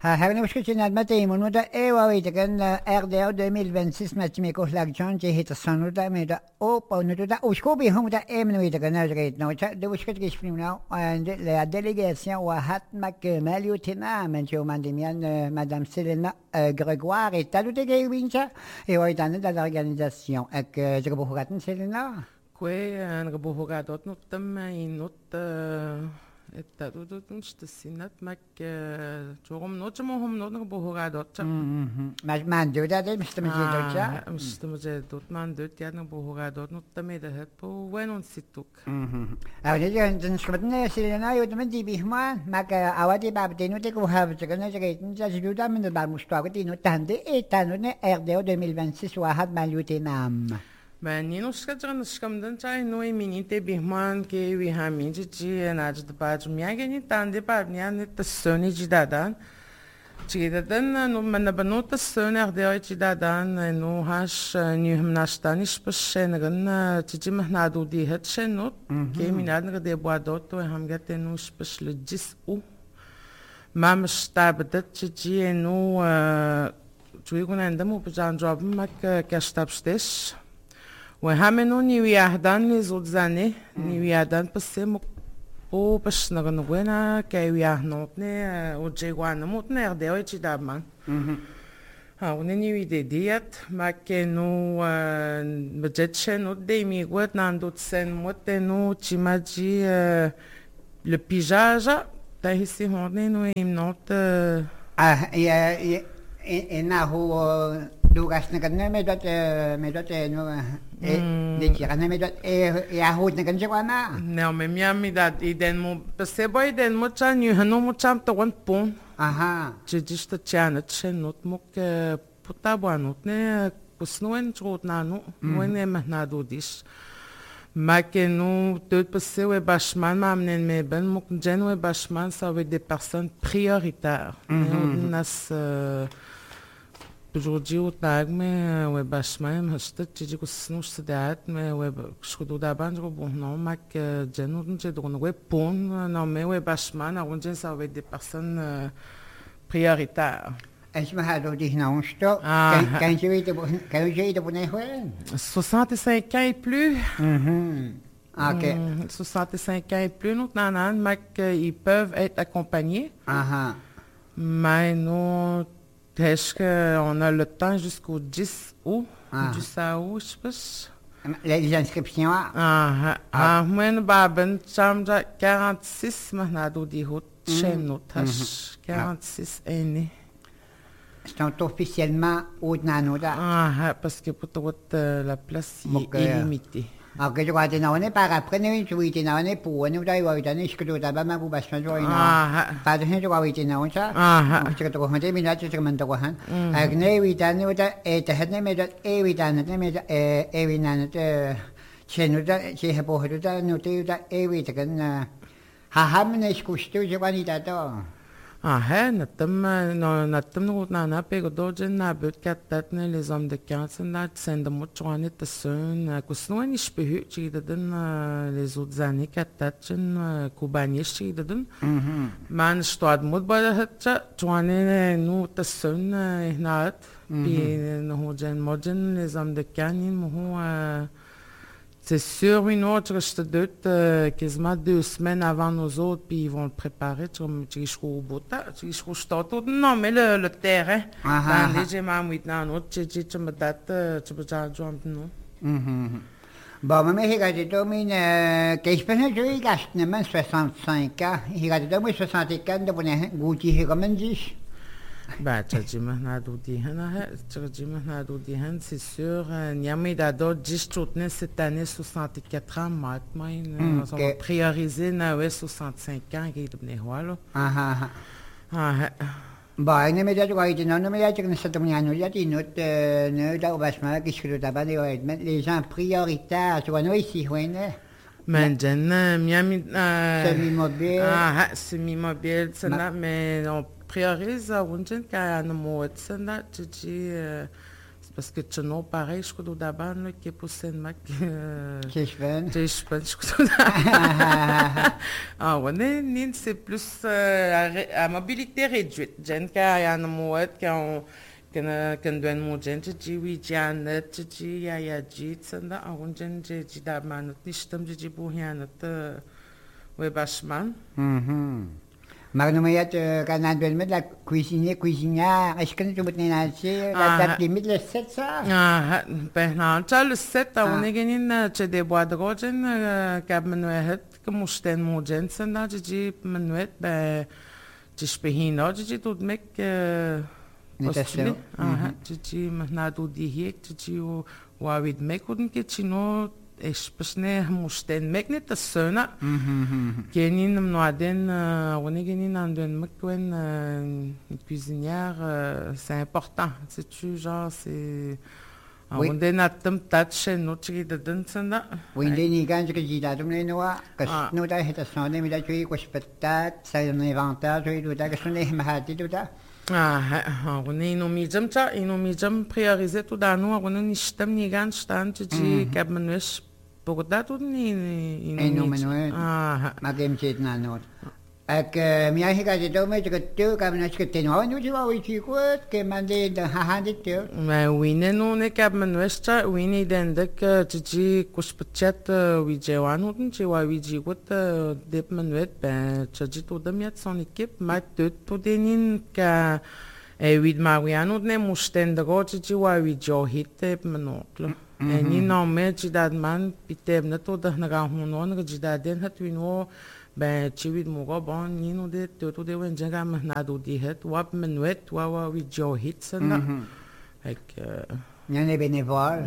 Hebben we gezien met de minuut eeuw weet ik een RDO 2026 met me koslag John je heet Sanu da me da opa nu da uskobi hom da emen weet ik een uitreed nou de was het gesprek nou en de délégation wa hat mak Maliutina men jo man demian madame Selena Grégoire et talu de gewincha et wa dan de l'organisation ek je gebogaten Selena Kwe an gebogadot not tam in not eta dudut nsta sinat mak jorom not mo hom not gebogadot maar man doet dat is met je doet ja mstem ze dot man dot ja gebogadot not tam de het po wen on situk nou dit dan schrijven Selena je met die bihman mak awadi bab de not ko have je kan je reten je doet dat met de bab moest ook die not dan de etan ne RDO 2026 wa had Maliutinam Ben nie nog skadran skamdan chai noi minite bihman ke wi hami ji na jid baj miage ni tande par ni an tsoni jidadan jidadan no man banot tsoner de jidadan no hash ni humnastan is beshengen ji mahna do di het shenot ke minad de boadot to ham gaten no special jis u mam stabadat ji no tuigun andam upan job mak kastabstes وهامنو نيوياهدان لزودزاني نيوياهدان بسيمو او بشنغن وينا كيوياهنوتني وجيغوانا موتنا ارديو يجدابمان ونيوي دي ديات ما كانو بجتشن وديمي غوت ناندو تسن موتنو تشيماجي لبيجاجا تاهيسي هوني نو يمنوت هو دوغاس نكن ميدوت نو de kirana me dot ya hot na kan jwana no me miami dat iden mo pesebo iden mo chan yu hanu mo cham to wan pon aha jista chana chenot mo ke putabwanot ne kusnoen trot nanu moene mahnado dis ma ke no tot pesewe bashman mamnen me ben mo genwe bashman ça avec des personnes prioritaires nas Aujourd'hui, au tag, mais ouais, bashman, hashtag, tu dis sinon je sais d'être, mais ouais, je suis tout d'abord, je bon non, mac, j'ai nous, j'ai donné ouais, pon, non mais ouais, bashman, avant j'ai ça avec des personnes prioritaires. Est-ce que tu as dit non, je t'en, quand j'ai été bonne, 65 ans et plus. Ok. 65 ans et plus, nous, nanan, mac, ils peuvent être accompagnés. Mais nous est-ce qu'on a le temps jusqu'au 10 août? 10 août, je pense. Les inscriptions? Moi, ben, j'ai 46 maintenant di hot chez nous, 46 aînés. C'est officiellement au Nanoda. Parce que pour la place est limitée. Ok, je crois que tu n'as pas après, tu vois, tu n'as pas pour nous, tu vois, tu n'as pas de pour passer jour. Pas de je crois que tu n'as pas. Je crois que tu n'as pas de mandagohan. Agne, oui, tu n'as pas et tu n'as pas et oui, tu n'as pas et oui, n'as pas chez nous, chez Hebo, tu n'as noté et oui, tu n'as Hahamne scusto, je vois, tu n'as natam no na pego dojen na bet katatne les hommes de kansen na sende motchwane tsun kusnoen is behütchi den les autres années katatchen kubanishi den man stad mod ba hatcha chwane no tsun ihnat bi no hojen mojen les hommes de kanin mo c'est sûr, une autre, je te doute, quasiment 2 semaines avant nous autres, puis ils vont le préparer, tu au bout non, mais le terrain, dans les gemmes, oui, non, autre, tu me dates, tu peux dire, non. Bon, mais il a dit, qu'est-ce que je vais gagner 65 ans, il a dit, 64 ans, de bonne goûter, comme 10. Bah, c'est sûr. Niamey d'ado, 10 tournées cette année, 64 ans, maintenant, on va prioriser, 65 ans, qui est devenu roi, Bon, ne me diate quoi, non me diate que ne s'attend à nous, il y a une autre, ne da obasma, qui se le tabac, les gens prioritaires, tu vois, nous ici, oui, ne? Maintenant, Miami, semi-mobile. Semi-mobile, c'est là, mais on priorise, on dit qu'il y a un mot, c'est là, tu dis, parce que tu n'as pareil, je crois, d'abord, qui est poussé de mac. Tishben. Je crois. Ah, ouais, c'est plus à mobilité réduite. Jen, qui a un mot, quand doit nous dire, oui, Janet, ya, ça, on jen, d'abord, ni stem, bouhian, Webashman. Magnumayat kanadwel med la cuisinière. Est-ce que tu peux te la date limite le 7 ça? Ah, ben, le 7, on est gagné des bois de rogen, cab manuet, comme on stène mon jensen, là, j'ai manuet, ben, j'ai spehin, j'ai tout mec, postulé. Ah, j'ai maintenant tout dit, j'ai wawid mec, ou que chino, especially moesten mek net de sønner. Genin noaden, on est genin anduen mekwen cuisinière, c'est important. C'est tu genre c'est on est natem touch notre qui de dansanda. Oui, les nigans que j'ai datum les noa, que nous da heta sonne mais da tu es spetat, c'est un inventaire, tu es da que sonne mahati tout da. Ah, on est inomijam priorisé tout dans nous, on est nistem nigan stand tu cabmanush pour dato ni inomijam. Ah, magem chet na not. Ak miya higa de do me que tu cabmanush que teno, nous tu vas oui tu quoi que mandé de hahandi tu. Mais oui, non ne cabmanush ta oui ni dendek tu kuspchat oui jewan hutun tu wa oui ji gut dep manuet ben tu tout de miat son équipe ma tout denin ka oui mariano ne musten de go tu wa oui jo hit manoklo. Ni non me tu dad man pitem na to da na ga hunon ga jidaden hat wino ben tu vid mo bon ni no de to de wen jaga na do di het wap manuet wa oui jo hit sana. Ek Il y a des bénévoles.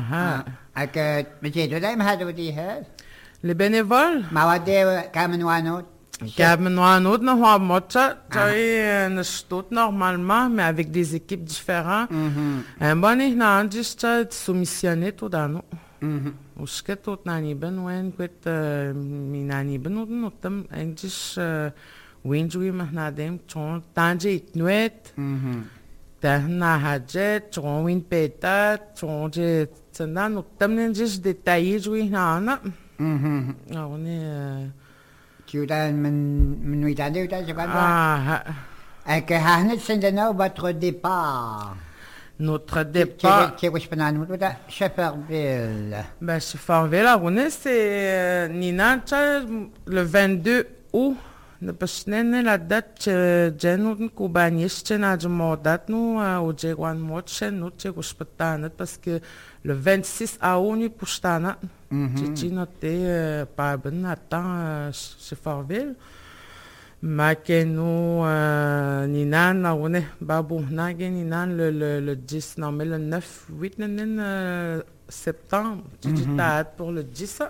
Ak mais tu dois me hado di het. Les bénévoles? Mawade kamenoano. Kamenoano na hoa mocha, tu stot normalement mais avec des équipes différentes. Un bon na juste soumissionné tout dans nous. Uske tot nani ben wen kwet minani ben notam engish winjui mahnadem chon tanje nuet. Na hajet chon win peta chon je tsanda notam nengish détaillé jui na na. On est tu as minuit à deux, tu vois. Et que Hannes c'est votre départ. Notre départ. Tu es Shefferville. Ben, Shefferville, on est, c'est Nina, le 22 août. Parce que la date, j'ai une compagnie, j'ai une date, nous, au Jéguan Moche, nous, j'ai parce que le 26 août, nous, pour Stana, j'ai noté par ben attends chez Farville. Mais que nous, Nina, on est, babou, Nina, le 10, non, mais le 9, 8, septembre, j'ai date pour le 10.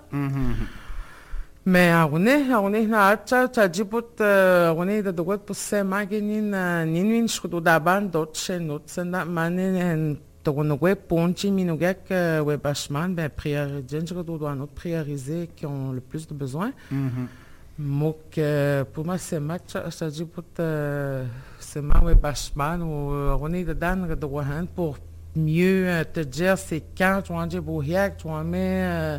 Mais on est na tu dit pour on est de droit pour se maginin ninwin shudo daban dot chenot senda manen togonogwe ponchi minugak webashman ben prioriser je dois nous prioriser qui ont le plus de besoin. Donc pour moi c'est match ça dit pour c'est ma webashman ou on est dedans de droit pour mieux te dire c'est quand tu en dis bohiak tu en mets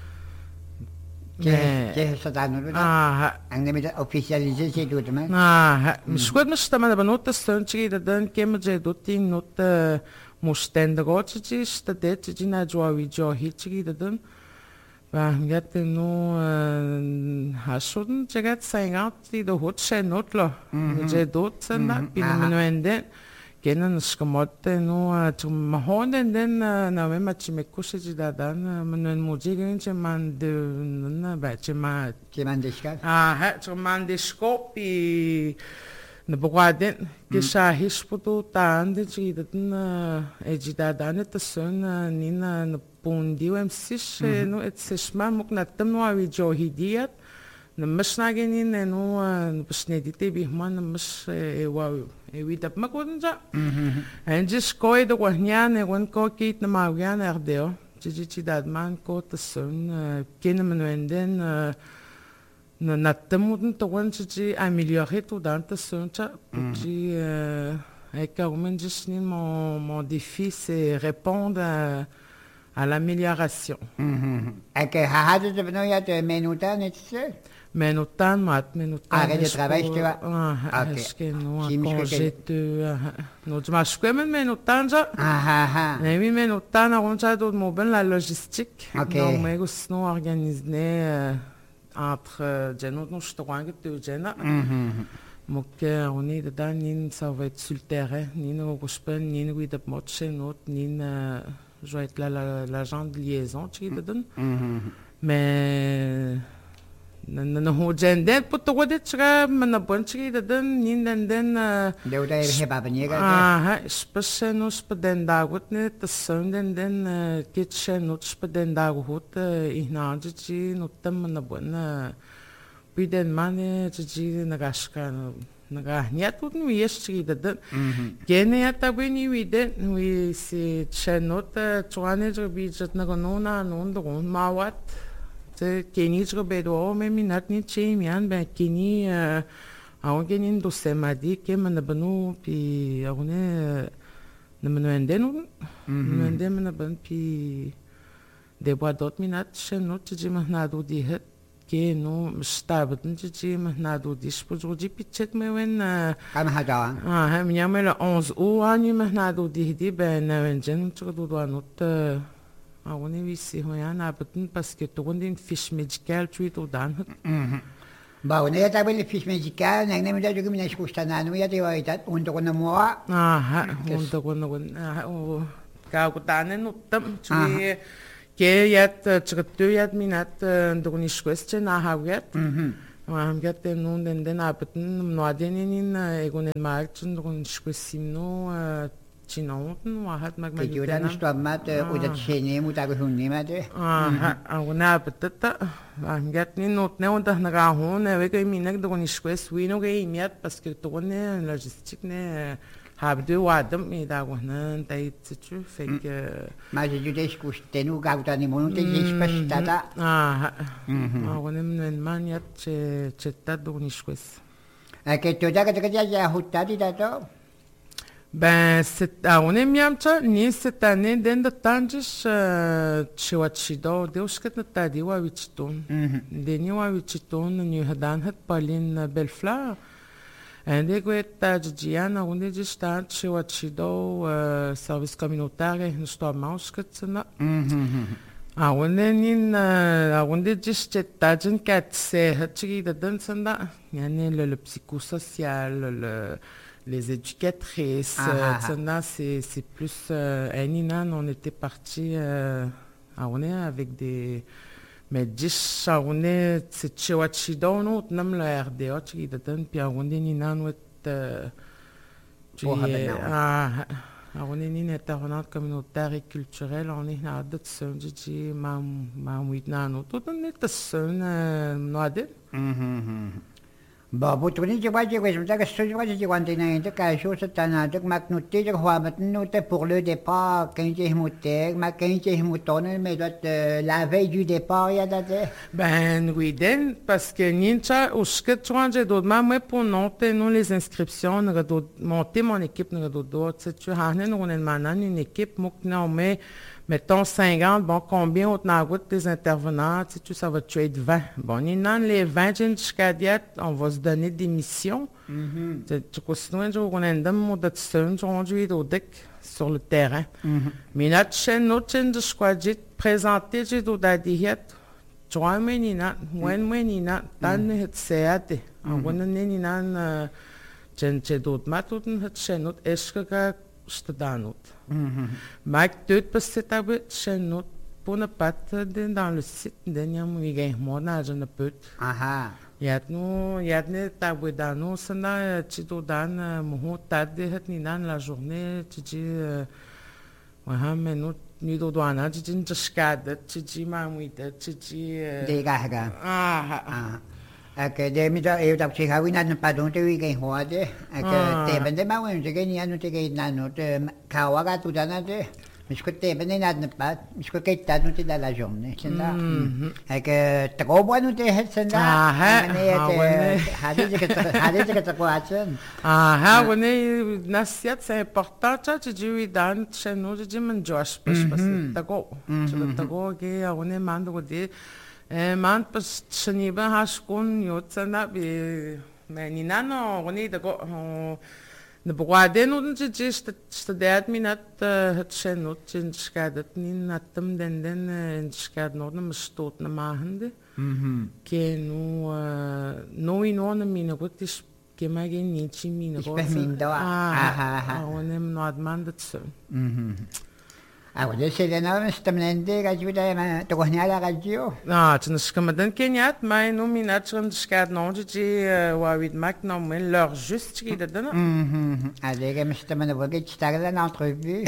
كيف عندما officialiser c'est tout même مش كود مش تمام بنوت السنتشي ددن كم جدوتي نوت مستندغوتشي شتدت جينا جواوي جوهيتشي ددن فهمت انه هاشون جات 50 دو هوتشي نوتلو جدوت سنة بينمنوندن كنا نشكمت انه تمهون دن نوي ما تشمكوش جدادان من الموجيين تمان دن باتشما كماندشكا تماندشكو بي نبغادن كشاهيش بودو تاند جدادن اجدادان تسون نينا نبوندي ومسيش نو اتسشما مكنتم نوي جوهيديات نمش ناجنين انه نبشنديتي بيهما نمش واو ويدب ما كونجا عندي شكوي دو وهنيان وين كو كيت نماويان ارديو تجي دادمان كو تسون كين من ويندن نتمودن توان تجي اميليوري تو دان تسون تجي Et comme je dis, mon défi, c'est répondre à l'amélioration. Et que hahadu de venir à te menutan et tout ça? Menutan, menutan. Arrêt de travail, je te vois. Est-ce que nous, Si, un congé de... Nous, je m'achète même menutan, ça. Mais oui, menutan, on a d'autres mots, la logistique. Ok. Donc, mais aussi, nous organisons entre... Nous, je te vois que tu es donc, on est dedans, ni ça va être sur le terrain, ni nous rejoignons, ni nous de match, ni je vais être l'agent de liaison, tu sais, dedans. Mais nous gender pour toi de tu as mana bon tu sais dedans, ni dedans. Deuda est pas venu. Je pense que nous peut dendagut ne te sonne den kitchen nous peut dendagut ihnage tu nous tam mana bon puis den mane tu dis nagashka nagahniat tout nous est dedans. Gene ya tabini wide oui c'est chenot tuane je bijat nagonona non don mawat te keni je bedo me minat ni chemian ben keni aongenin do semadi ke manabanu pi aone namanu enden manaban pi de bois dot minat chenot je mahnado di het que no estava de nada disso por hoje pitchet me wen Kam hada. minha mãe 11 anos mas nada de ben wen jen tudo do anot a universi hoiana beten parce que tout une fiche médicale tu es au dan Ba on est tabel fiche médicale nang nem da jogi mina skustana no ya te wa itat unto kono moa. unto kono o ka ko tanen no tam tu que yat chgatu yat minat ndogni shkweste na hawyat am gat nun den apten no adenin egonen markt ndogni shkwesimno chinon wa hat mag Que yo dan sto mat o da chene mu ta ko hunni mat. una aptata am gat ni not ne und na ga hon we ke minak ndogni shkwes wino ge imiat parce que to ne logistique ne habe du wadam mi da wona dai tsu fait que Ma je jude skuste nu ga utani mo te spastata. onem man yat chetta do nishkwes Que to da ka ja hutadi da to. ben on est miamcha ni cette année den de tangish chiwachido deus ket na tadi wa wichton deni wa wichton ni hadan hat palin belfleur Ende guetta giana onde está chiwachido service communautaire no stormaus ketsna onde está jen kat se hatchi de dansanda yani le psychosocial les éducatrices c'est plus Aninan on était parti on est avec des mais dis on est c'est chiwachido no nam la RDO chi de tan pia onde ni nan on est ni intervenant communautaire et culturel on est na de sonji ma witna no tout on est son no de Ba butuni je waje wes mta ka soji waje je wante na inte ka sho satana tek mak nutte je hwa mat nutte pour le départ quand je mutte ma quand je mutone mais doit la veille du départ ya date ben oui den parce que nincha usket chanje do ma pour noter non les inscriptions ne do monter mon équipe ne do tu hanen on en manan une équipe mok non mais mettons 50, bon, combien on a des intervenants, tu ça va tuer de 20. Bon, les 20 on va se donner des missions. Tu connais, on a un sur le terrain. Mais notre chaîne de squadjet présenté, j'ai tout à dire, tu vois, mais nina, tan het seate. On va nina, j'ai d'autres matounes, het chaîne, est-ce que Stadanot. Mike doet pas abet chenot pour ne pas dans le site d'Eniam Wigan Monage ne peut. Yat ne tabedano sana chidodan mohotad de het ninan la journée chichi menut ni do douana chichi chskad chichi mamuita chichi de gaga. Que de mi da eu da chiha wina na padon te wi gen hoade que te bende ma wen je gen anu te gen nanu te kawaga tu dana te je côté ben il n'a pas je côté t'as nous dans la journée c'est là avec trop bon nous t'es c'est là هذه quoi nasiat c'est important tu dis dans chez nous je dis man Josh parce que tago que on est mando de man pas chenille ben hashkun yotsana bi mais nano on est tago نبغادين ونجي اشتدات منات هتشنوت نشكادت ناتم دندن نشكاد نورنا مشطوطنا معهند كانوا نوي نونا مينا قلتش كما جين نيتشي مينا قلت فهمين دوا وانا من وعد ما عندتسن ده سيدنا مستمنندي راجو ده تقولني على راجو تنشكمدن كينيات ما إنه مينات شكاد نونجي وايد ماك نومين لور جوست كده دنا عليك مستمن بقى تشتغل انترفيو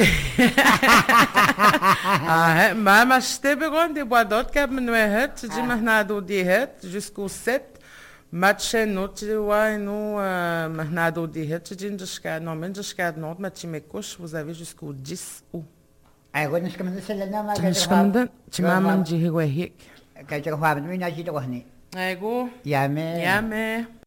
ما اشتبهون دي بوادوت كاب من واحد تجي مهنا دو دي هات جوسكو 7 ماتشين نوت وينو مهنا دو دي هات تجي نشكاد نومين نشكاد نوت ما تيميكوش vous avez jusqu'au 10 août أقول نسكمن سلنا ما نسكمن تماما جي هو هيك كاجر خواب نوي ناجي دوهني أيقو يامي يامي